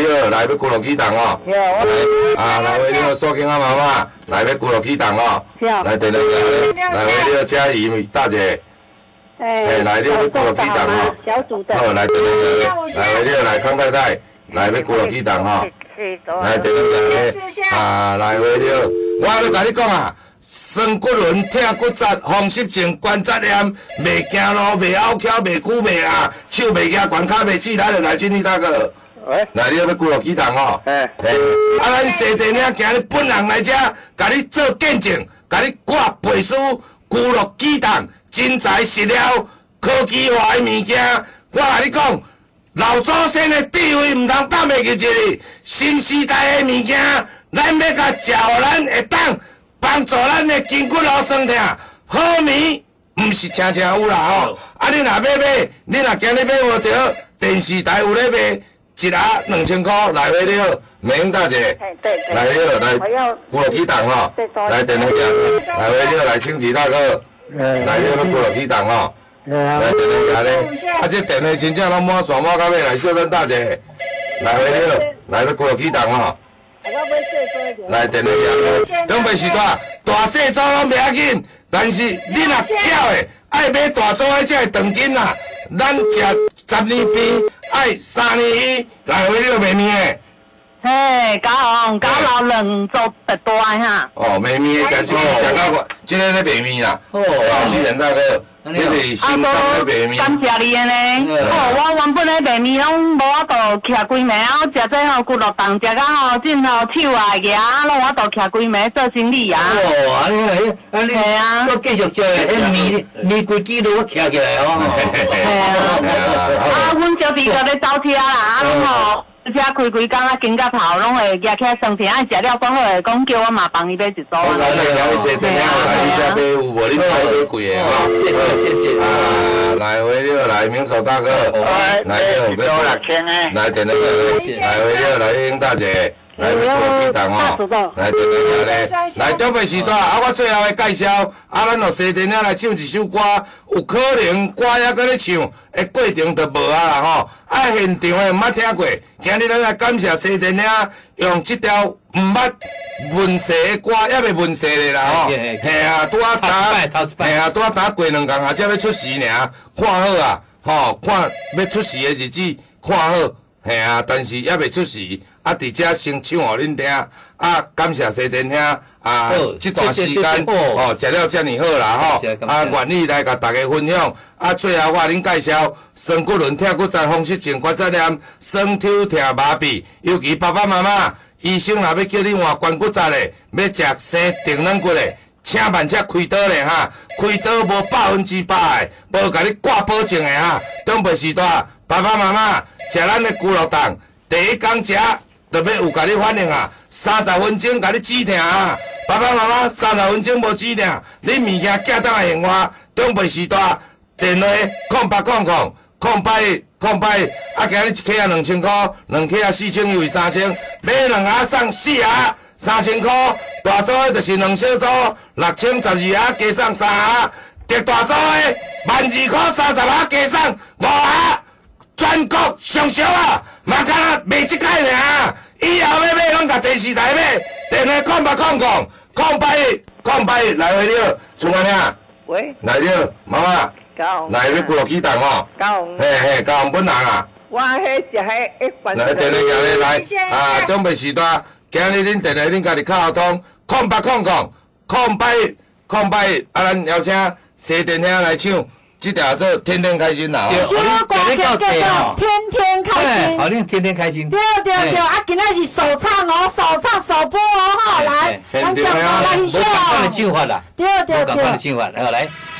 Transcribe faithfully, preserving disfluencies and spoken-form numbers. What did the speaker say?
了，来要鼓落启动哦。来啊，来为了锁紧啊妈妈，来要鼓落启动哦。来电话来，来为了嘉怡大姐。哎，来了要鼓落启动哦。 小组的。 好，来电话来，来为了来康太太，来要鼓落启动哦。来电话来，啊，来为了，我咧甲你讲啊。酸骨轮、疼骨折、风湿症、关节炎，袂行路、袂拗翘、袂久、袂啊，手袂夹、悬骹袂起来，就来这里大哥。喂，来你要要鼓落启动哦。哎，啊，咱西电影今日本人来遮，甲你做见证，甲你挂背书，鼓落启动，真材实料、科技化的物件。我甲你讲，老祖先的智慧唔通放袂记一日，新时代的物件，咱要甲食，互咱会当。帮助咱的筋骨劳酸痛，好眠，毋是常常有啦吼。啊，你若要买，你若今日买无着，电视台有咧卖，一盒两千块，来买了，美英大姐，来了来，鼓落启动吼，来电话讲，来买了来清吉大哥，来了要鼓落启动吼，来电话讲咧，啊这电话真正拢满线满到尾，来秀珍大姐，来买了，来要鼓落启动吼。来电话呀！准备时代，大细组拢袂要紧，但是你若巧的，爱买大组的才会长紧啦。咱食十年边，爱三年鱼，来回了卖面的。 嘿，高红高老两做特大哈。 哦，卖面的，但是食到我，今日咧卖面啦。哦，新人大哥。你哋新港咧卖面， 感谢你的呢。哦，我原本咧卖面拢无法度徛规暝，我食这吼骨落冻，食到吼真吼手啊牙，拢我度徛规暝做生意啊。 哦，安尼安尼， 系啊， 我继续做，迄面面规支都我徛起来哦。 系啊，啊，阮小弟就咧走车啦，啊，拢吼。而且开开工啊，经到头拢会夹起来生病，爱食了讲好诶，讲叫我嘛帮伊买一组啊。 我来来来，西电影来一下买有无？你买买贵诶吼。 谢谢谢谢。 啊，来回了来明手大哥，来了多六千诶。 来电话来，来回了来英大姐。来，要鼓落启动哦！来，电话咧，来准备时段，啊，我最后的介绍，啊，咱用西电影来唱一首歌，有可能歌还搁咧唱，的过程就无啊啦吼。啊，现场的毋捌听过，今日咱来感谢西电影用这条毋捌问世的歌，还袂问世咧啦吼。嘿啊，拄啊打，嘿啊，拄啊打过两工啊，才要出时尔，看好啊，吼，看要出时的日子，看好，嘿啊，但是还袂出时。啊！伫遮先唱互恁听，啊！感谢西电兄啊，这段时间哦，食了遮尔好啦吼，啊，愿意来甲大家分享。啊，最后我恁介绍酸骨轮、疼骨折、风湿症、关节炎、酸抽疼麻痹，尤其爸爸妈妈，医生若要叫你换关骨折的，要食生定软骨的，请万切开刀咧哈，开刀无百分之百的，无甲你挂保证的哈。准备时段，爸爸妈妈食咱的骨肉冻，第一工食。特别有甲你反应啊，三十分钟甲你止疼啊，爸爸妈妈三十分钟无止疼，你物件寄当来用我，准备时段电话空八空空空八空八，啊，今日一克啊两千块，两克啊四千又是三千，买两盒送四盒，三千块，大组的就是两小组，六千十二盒加送三盒，特大组的万二块三十盒加送五盒。全国上少啊，嘛敢卖即摆尔，以后要买拢甲电视台买，电话空八空空空八空八来回了，春安兄， 喂， 来了，妈妈，来要鼓落启动哦，嘿嘿，高雄本人啊， 我迄是迄迄关。 来电话行咧来，啊，准备时段，今日恁电话恁家己敲通，空八空空空八空八，啊，咱邀请西电兄来唱。这条做天天开心啦！ 对， 首歌叫做《天天开心》。 好，恁天天开心。 对对对，啊，今仔是首唱哦，首唱首播哦，哈，来，咱叫我来一首。 无共款的唱法啦。 对对对。 无共款的唱法，好来。